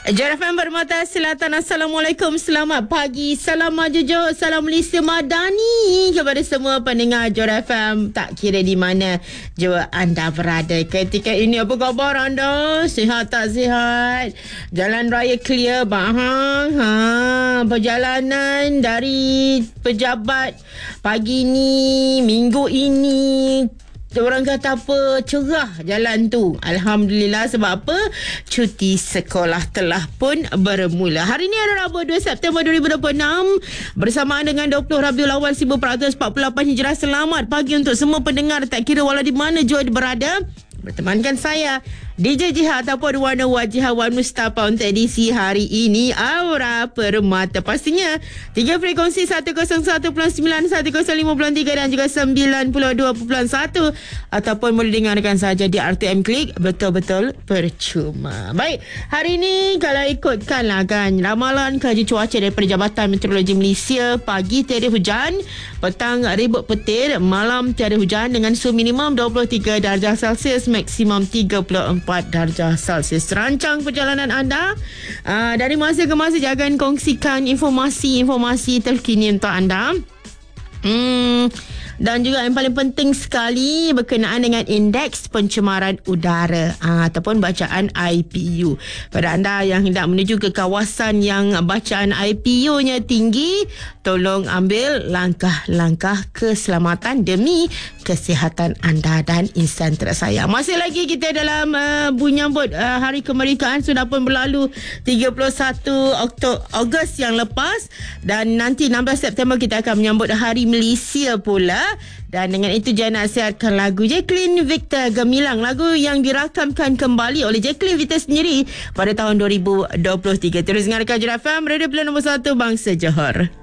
JFM Permata Selatan. Assalamualaikum, selamat pagi, salam Jujur, salam Malaysia Madani kepada semua pendengar JFM, tak kira di mana jua anda berada ketika ini. Apa khabar anda? Sihat tak sihat? Jalan raya clear bahang? Perjalanan dari pejabat pagi ni, minggu ini, orang kata apa, cerah jalan tu. Alhamdulillah. Sebab apa? Cuti sekolah telah pun bermula. Hari ni adalah Rabu 2 September 2026 bersamaan dengan 20 Rabiul Awal 1448 Hijrah. Selamat pagi untuk semua pendengar, tak kira walau di mana jua berada. Bertemankan saya DJ Jiha ataupun Warna Wajah Wan Mustafa untuk edisi hari ini Aura Permata. Pastinya 3 frekuensi 101.9, 105.3 dan juga 92.1, ataupun boleh dengarkan saja di RTM Klik, betul-betul percuma. Baik, hari ini kalau ikutkanlah kan ramalan kaji cuaca daripada Jabatan Meteorologi Malaysia, pagi tiada hujan, petang ribut petir, malam tiada hujan dengan suhu minimum 23 darjah Celsius, maksimum 34 darjah Celsius. Rancang perjalanan anda dari masa ke masa, jangan kongsikan informasi terkini untuk anda. Dan juga yang paling penting sekali berkenaan dengan indeks pencemaran udara ataupun bacaan IPU. Pada anda yang hendak menuju ke kawasan yang bacaan IPU-nya tinggi, tolong ambil langkah-langkah keselamatan demi kesihatan anda dan insan tersayang. Masih lagi kita dalam menyambut Hari Kemerdekaan. Sudah pun berlalu 31 Ogos yang lepas, dan nanti 16 September kita akan menyambut Hari Malaysia pula. Dan dengan itu saya nak siarkan lagu Jacqueline Victor Gemilang, lagu yang dirakamkan kembali oleh Jacqueline Victor sendiri pada tahun 2023. Terus dengarkan JFM, Radio Pilihan nombor 1 Bangsa Johor.